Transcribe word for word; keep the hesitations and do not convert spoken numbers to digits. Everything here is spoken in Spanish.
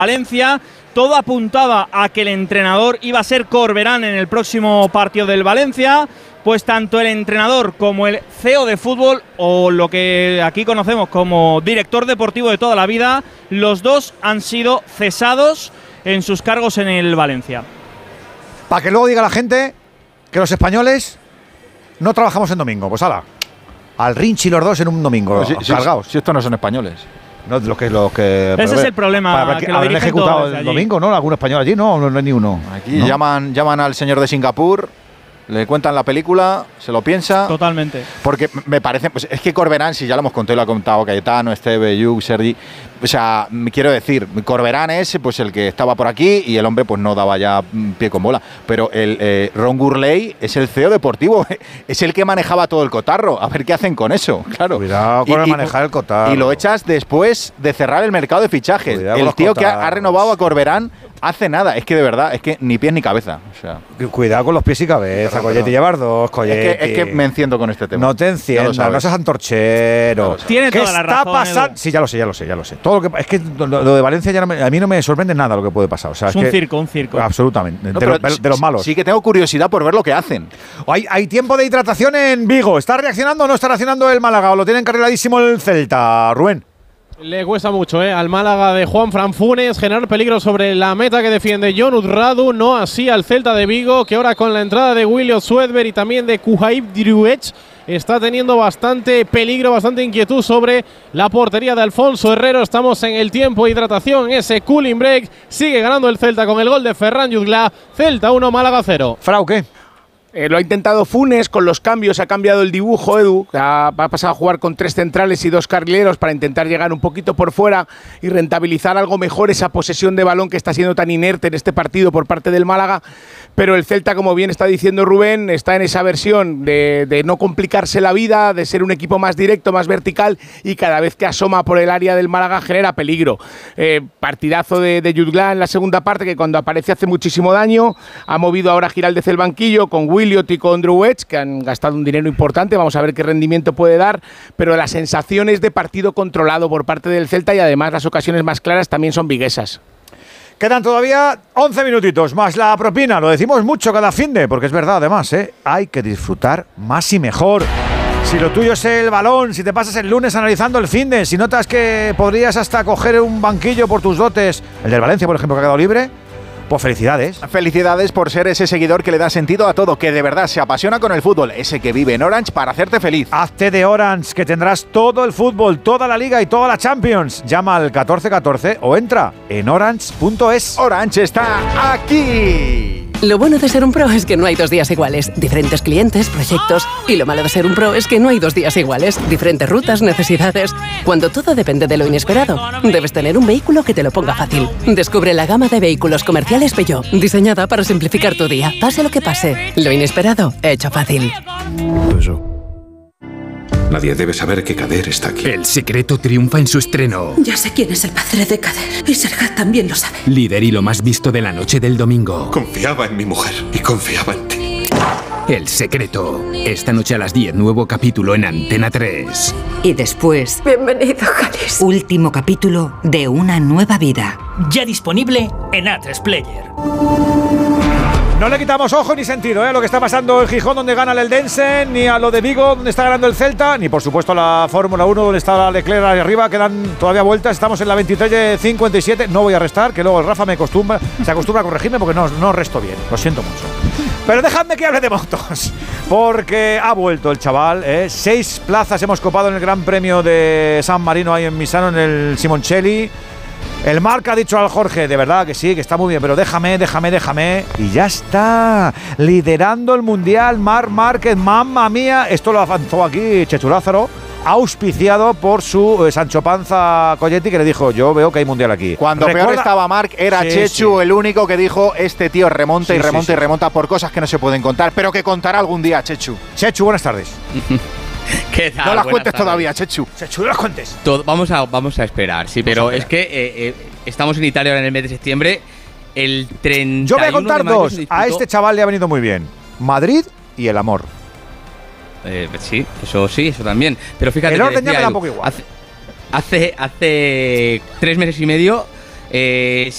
Valencia. Todo apuntaba a que el entrenador iba a ser Corberán en el próximo partido del Valencia. Pues tanto el entrenador como el C E O de fútbol, o lo que aquí conocemos como director deportivo de toda la vida, los dos han sido cesados en sus cargos en el Valencia. Para que luego diga la gente que los españoles no trabajamos en domingo. Pues ala, al Rinchi los dos en un domingo, si, cargados. Si, si estos no son españoles. No, los que, los que, Ese es el problema. Para, para que, que lo habrán ejecutado el allí. Domingo, ¿no? ¿Algún español allí? No, no, no hay ni uno. Aquí ¿no? llaman, llaman al señor de Singapur, le cuentan la película, se lo piensa. Totalmente. Porque me parece, pues es que Corberán, si ya lo hemos contado y lo ha contado Cayetano, Esteve, Yuk, Sergi, o sea, quiero decir, Corberán es pues el que estaba por aquí y el hombre pues no daba ya pie con bola. Pero el eh, Ron Gurley es el C E O deportivo, es el que manejaba todo el cotarro. A ver qué hacen con eso, claro. Cuidado con y, el y, manejar el cotarro. Y lo echas después de cerrar el mercado de fichajes. Cuidado el tío que ha, ha renovado a Corberán hace nada. Es que de verdad, es que ni pies ni cabeza. O sea, cuidado con los pies y cabeza, Colleti. Llevar dos, Colleti. Es que, es que me enciendo con este tema. No te enciendas, no seas antorchero. Tiene toda la razón. ¿Qué está pasando? Sí, ya lo sé, ya lo sé, ya lo sé. Todo lo que, es que lo, lo de Valencia ya no me, a mí no me sorprende nada lo que puede pasar. O sea, es, es un que, circo, un circo. Absolutamente. No, de, lo, de los malos. Sí que tengo curiosidad por ver lo que hacen. Hay, hay tiempo de hidratación en Vigo. ¿Está reaccionando o no está reaccionando el Málaga? ¿O lo tiene encarriladísimo el Celta? Rubén. Le cuesta mucho ¿eh? al Málaga de Juan Fran Funes generar peligro sobre la meta que defiende Jonut Radu, no así al Celta de Vigo, que ahora con la entrada de William Swedberg y también de Kuhaib Driouech está teniendo bastante peligro, bastante inquietud sobre la portería de Alfonso Herrero. Estamos en el tiempo de hidratación, ese cooling break. Sigue ganando el Celta con el gol de Ferran Jutgla. Celta uno, Málaga cero. Frau, ¿qué? Eh, lo ha intentado Funes con los cambios, ha cambiado el dibujo, Edu, ha, ha pasado a jugar con tres centrales y dos carrileros para intentar llegar un poquito por fuera y rentabilizar algo mejor esa posesión de balón que está siendo tan inerte en este partido por parte del Málaga, pero el Celta, como bien está diciendo Rubén, está en esa versión de, de no complicarse la vida, de ser un equipo más directo, más vertical, y cada vez que asoma por el área del Málaga genera peligro. Eh, partidazo de, de Jutgla en la segunda parte, que cuando aparece hace muchísimo daño, ha movido ahora a Giraldez el banquillo con Williot y con Driouech, que han gastado un dinero importante. Vamos a ver qué rendimiento puede dar, pero las sensaciones de partido controlado por parte del Celta y además las ocasiones más claras también son viguesas. Quedan todavía once minutitos más la propina. Lo decimos mucho cada finde, porque es verdad además, ¿eh? Hay que disfrutar más y mejor. Si lo tuyo es el balón, si te pasas el lunes analizando el finde, si notas que podrías hasta coger un banquillo por tus dotes, el del Valencia, por ejemplo, que ha quedado libre, pues felicidades. Felicidades por ser ese seguidor que le da sentido a todo, que de verdad se apasiona con el fútbol, ese que vive en Orange para hacerte feliz. Hazte de Orange, que tendrás todo el fútbol, toda la Liga y toda la Champions. Llama al catorce catorce o entra en orange punto es. Orange está aquí. Lo bueno de ser un pro es que no hay dos días iguales. Diferentes clientes, proyectos. Y lo malo de ser un pro es que no hay dos días iguales. Diferentes rutas, necesidades. Cuando todo depende de lo inesperado, debes tener un vehículo que te lo ponga fácil. Descubre la gama de vehículos comerciales Peugeot, diseñada para simplificar tu día. Pase lo que pase, lo inesperado, hecho fácil. Nadie debe saber que Kader está aquí. El secreto triunfa en su estreno. Ya sé quién es el padre de Kader. Y Serhat también lo sabe. Líder y lo más visto de la noche del domingo. Confiaba en mi mujer y confiaba en ti. El secreto. Esta noche a las diez, nuevo capítulo en Antena tres. Y después... Bienvenido, Jalis. Último capítulo de Una nueva vida. Ya disponible en A tres Player. No le quitamos ojo ni sentido, ¿eh? A lo que está pasando en Gijón, donde gana el Eldense, ni a lo de Vigo, donde está ganando el Celta, ni por supuesto a la Fórmula uno, donde está la Leclerc ahí arriba. Quedan todavía vueltas, estamos en la veintitrés de cincuenta y siete. No voy a restar, que luego el Rafa me acostumbra, se acostumbra a corregirme porque no, no resto bien, lo siento mucho. Pero dejadme que hable de motos, porque ha vuelto el chaval, ¿eh? Seis plazas hemos copado en el Gran Premio de San Marino ahí en Misano, en el Simoncelli. El Marc ha dicho al Jorge, de verdad que sí, que está muy bien, pero déjame, déjame, déjame. Y ya está, liderando el Mundial, Marc Márquez, mamma mía. Esto lo avanzó aquí Chechu Lázaro, auspiciado por su eh, Sancho Panza Colletti, que le dijo, yo veo que hay Mundial aquí. Cuando ¿Recuerda? peor estaba Marc, era sí, Chechu sí. el único que dijo, este tío remonta sí, y remonta sí, sí. y remonta por cosas que no se pueden contar, pero que contará algún día, Chechu. Chechu, buenas tardes. ¿Qué tal? No las Buenas cuentes tardes. todavía, Chechu. Chechu, no las cuentes. Todo, vamos, a, vamos a esperar, sí, pero es que eh, eh, estamos en Italia ahora en el mes de septiembre. El treinta y uno Yo voy a contar de mayo dos. A este chaval le ha venido muy bien. Madrid y el amor. Eh, sí, eso sí, eso también. Pero fíjate, el orden decía, ya me da un Edu, poco igual. Hace, hace, hace tres meses y medio eh,